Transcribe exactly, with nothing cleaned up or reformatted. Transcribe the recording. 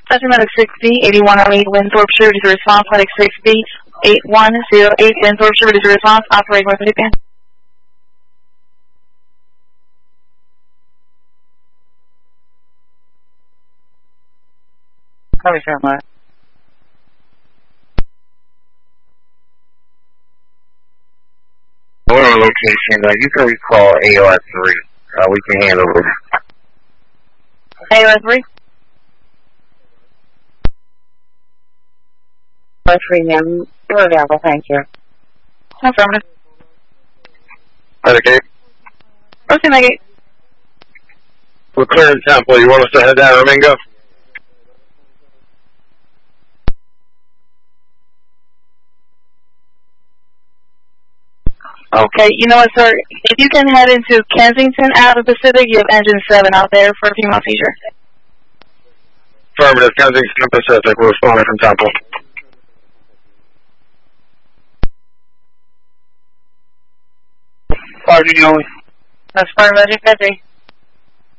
Central Medic six B, eighty-one oh eight Winthrop Street, ready to response. Medic six B, eighty-one oh eight Winthrop Street, ready to response. Operating with Vivian. Copy, sir. We're on location. Uh, you can recall A O S three. Uh, we can handle this. A O S three? A O S three, ma'am. You're available, thank you. Affirmative. Okay. Okay, Maggie. We're clearing Temple. You want us to head down Ramingo? Okay, you know what, sir? If you can head into Kensington out of Pacific, you have engine seven out there for a female seizure. Affirmative, Kensington Pacific. We're responding from Temple. Pardon me, only. That's part of Magic fifty.